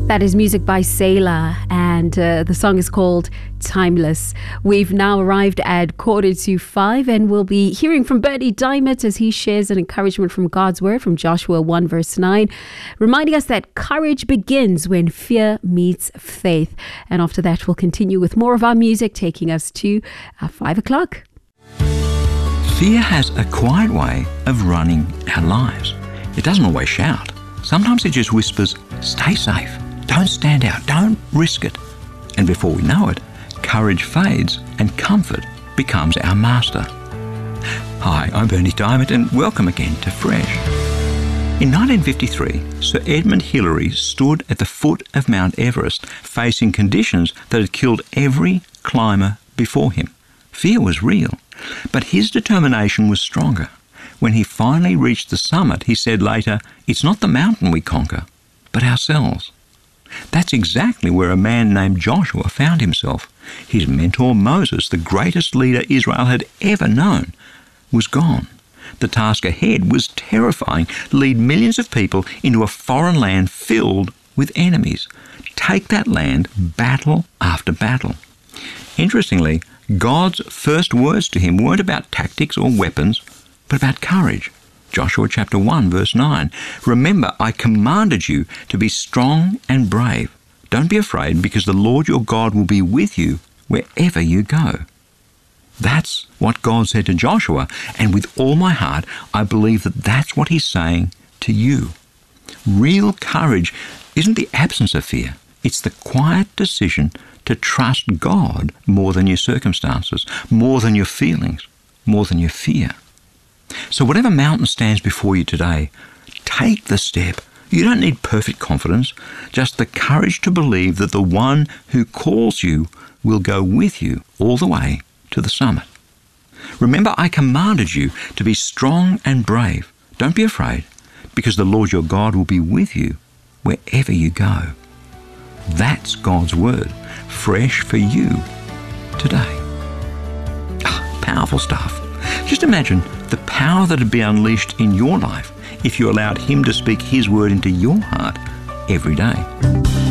That is music by Sailor, and the song is called Timeless. We've now arrived at 4:45, and we'll be hearing from Bernie Diamond as he shares an encouragement from God's Word from Joshua 1 verse 9, reminding us that courage begins when fear meets faith. And after that, we'll continue with more of our music, taking us to 5 o'clock. Fear has a quiet way of running our lives. It doesn't always shout. Sometimes it just whispers, stay safe. Don't stand out. Don't risk it. And before we know it, courage fades and comfort becomes our master. Hi, I'm Bernie Diamond and welcome again to Fresh. In 1953, Sir Edmund Hillary stood at the foot of Mount Everest facing conditions that had killed every climber before him. Fear was real, but his determination was stronger. When he finally reached the summit, he said later, "It's not the mountain we conquer, but ourselves." That's exactly where a man named Joshua found himself. His mentor Moses, the greatest leader Israel had ever known, was gone. The task ahead was terrifying. Lead millions of people into a foreign land filled with enemies. Take that land battle after battle. Interestingly, God's first words to him weren't about tactics or weapons, but about courage. Joshua chapter 1 verse 9. Remember, I commanded you to be strong and brave. Don't be afraid, because the Lord your God will be with you wherever you go. That's what God said to Joshua, and with all my heart, I believe that that's what he's saying to you. Real courage isn't the absence of fear. It's the quiet decision to trust God more than your circumstances, more than your feelings, more than your fear. So whatever mountain stands before you today, take the step. You don't need perfect confidence, just the courage to believe that the one who calls you will go with you all the way to the summit. Remember, I commanded you to be strong and brave. Don't be afraid, because the Lord your God will be with you wherever you go. That's God's word, fresh for you today. Powerful stuff. Just imagine the power that would be unleashed in your life if you allowed him to speak his word into your heart every day.